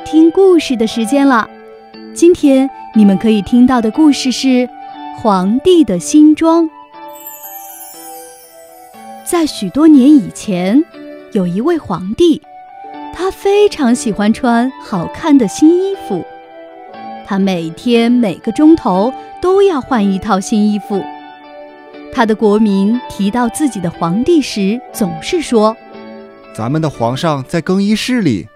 听故事的时间了。今天你们可以听到的故事是《皇帝的新装》。在许多年以前，有一位皇帝，他非常喜欢穿好看的新衣服，他每天每个钟头都要换一套新衣服。他的国民提到自己的皇帝时，总是说： 咱们的皇上在更衣室里。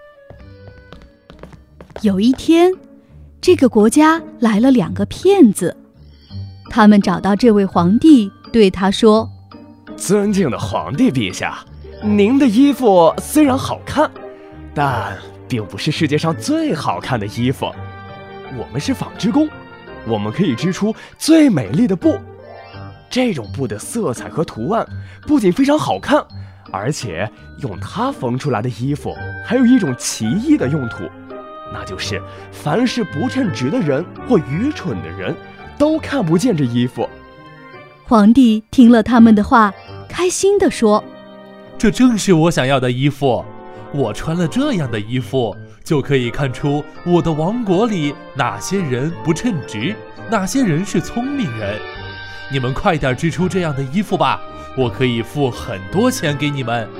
有一天，这个国家来了2个骗子，他们找到这位皇帝，对他说： 尊敬的皇帝陛下，您的衣服虽然好看，但并不是世界上最好看的衣服。我们是纺织工，我们可以织出最美丽的布。这种布的色彩和图案不仅非常好看，而且用它缝出来的衣服还有一种奇异的用途，那就是凡是不称职的人或愚蠢的人都看不见这衣服。 皇帝听了他们的话，开心地说： 这正是我想要的衣服，我穿了这样的衣服，就可以看出我的王国里哪些人不称职，哪些人是聪明人。你们快点织出这样的衣服吧，我可以付很多钱给你们。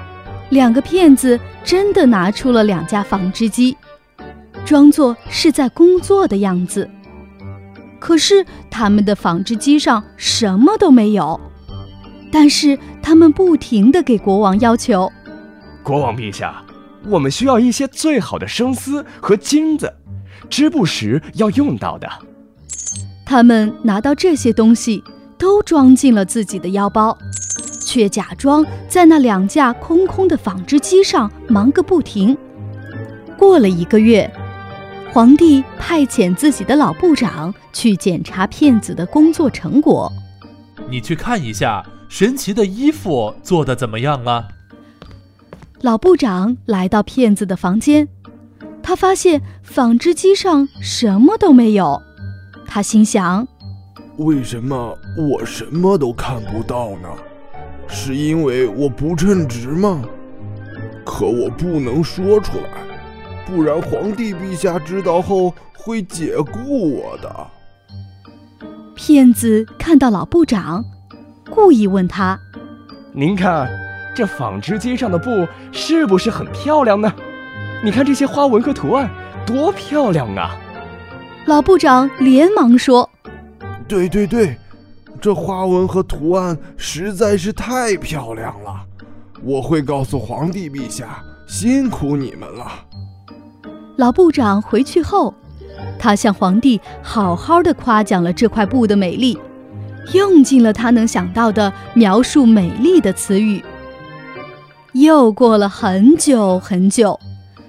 2个骗子真的拿出了2架纺织机，装作是在工作的样子。可是他们的纺织机上什么都没有，但是他们不停地给国王要求： 国王陛下，我们需要一些最好的生丝和金子，织布时要用到的。 他们拿到这些东西都装进了自己的腰包，却假装在那2架空空的纺织机上忙个不停。过了1个月，皇帝派遣自己的老部长去检查骗子的工作成果。 你去看一下神奇的衣服做得怎么样了？ 老部长来到骗子的房间，他发现纺织机上什么都没有。他心想： 为什么我什么都看不到呢？是因为我不称职吗？可我不能说出来，不然皇帝陛下知道后会解雇我的。 骗子看到老部长，故意问他： 您看，这纺织机上的布是不是很漂亮呢？你看这些花纹和图案多漂亮啊！ 老部长连忙说： 对，这花纹和图案实在是太漂亮了，我会告诉皇帝陛下，辛苦你们了。 老部长回去后，他向皇帝好好的夸奖了这块布的美丽，用尽了他能想到的描述美丽的词语。又过了很久很久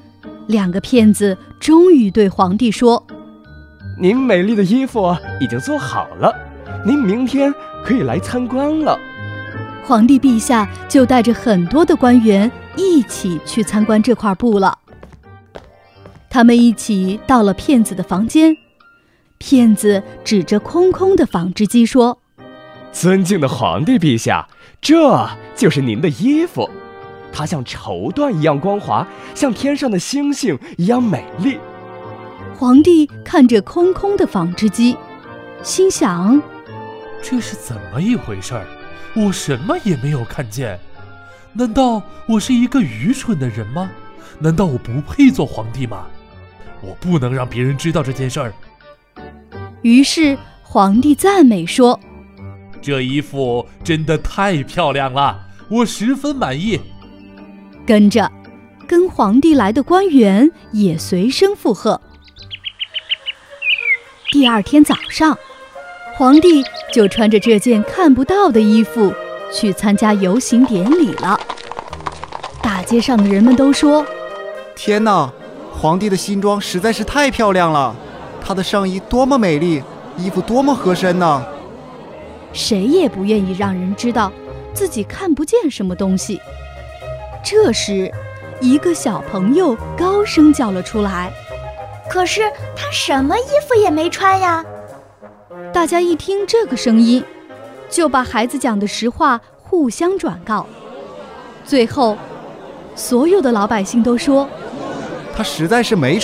，2个骗子终于对皇帝说： 您美丽的衣服已经做好了，您明天可以来参观了。 皇帝陛下就带着很多的官员一起去参观这块布了。他们一起到了骗子的房间，骗子指着空空的纺织机说： 尊敬的皇帝陛下，这就是您的衣服，它像绸缎一样光滑，像天上的星星一样美丽。 皇帝看着空空的纺织机，心想： 这是怎么一回事？我什么也没有看见。难道我是一个愚蠢的人吗？难道我不配做皇帝吗？我不能让别人知道这件事儿。 于是皇帝赞美说： 这衣服真的太漂亮了，我十分满意。 跟着跟皇帝来的官员也随声附和。第2天早上，皇帝就穿着这件看不到的衣服去参加游行典礼了。大街上的人们都说： 天哪，皇帝的新装实在是太漂亮了，他的上衣多么美丽，衣服多么合身呢！ 谁也不愿意让人知道自己看不见什么东西。这时，一个小朋友高声叫了出来： 可是他什么衣服也没穿呀！ 大家一听这个声音，就把孩子讲的实话互相转告。最后，所有的老百姓都说： 他实在是没